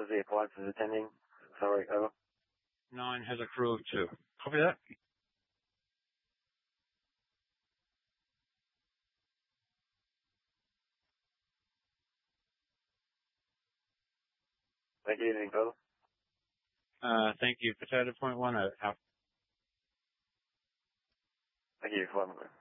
the appliance is attending. Sorry, over. 9 has a crew of 2. Copy that. Thank you, anything further? Thank you. Potato point 1 out. Thank you, 5.